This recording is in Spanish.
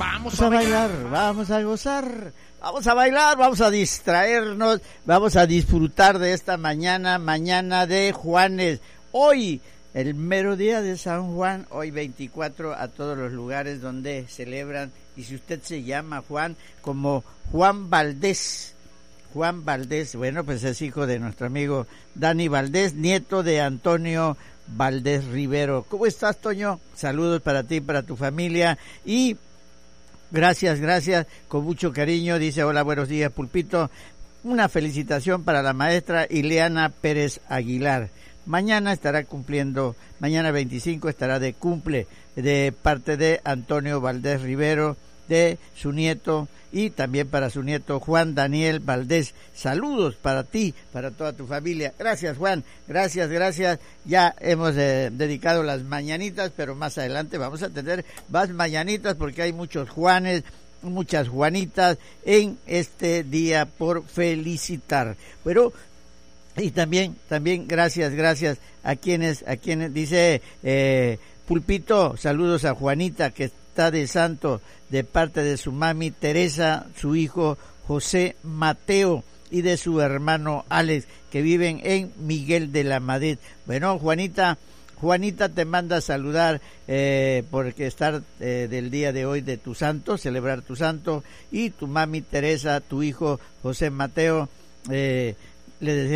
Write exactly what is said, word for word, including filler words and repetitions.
Vamos a bailar, vamos a gozar, vamos a bailar, vamos a distraernos, vamos a disfrutar de esta mañana, mañana de Juanes. Hoy, el mero día de San Juan, hoy veinticuatro, a todos los lugares donde celebran, y si usted se llama Juan, como Juan Valdés, Juan Valdés, bueno, pues es hijo de nuestro amigo Dani Valdés, nieto de Antonio Valdés Rivero. ¿Cómo estás, Toño? Saludos para ti, para tu familia, y gracias, gracias, con mucho cariño, dice, hola, buenos días, Pulpito, una felicitación para la maestra Ileana Pérez Aguilar. Mañana estará cumpliendo, mañana veinticinco estará de cumple, de parte de Antonio Valdés Rivero, de su nieto, y también para su nieto Juan Daniel Valdés. Saludos para ti, para toda tu familia. Gracias, Juan, gracias, gracias. Ya hemos eh, dedicado las mañanitas, pero más adelante vamos a tener más mañanitas porque hay muchos Juanes, muchas Juanitas en este día por felicitar. Pero y también, también gracias, gracias a quienes, a quienes dice eh, Pulpito, saludos a Juanita que está de santo de parte de su mami Teresa, su hijo José Mateo y de su hermano Alex que viven en Miguel de la Madrid. Bueno, Juanita, Juanita te manda a saludar eh, porque estar eh, del día de hoy de tu santo, celebrar tu santo, y tu mami Teresa, tu hijo José Mateo, eh, le desea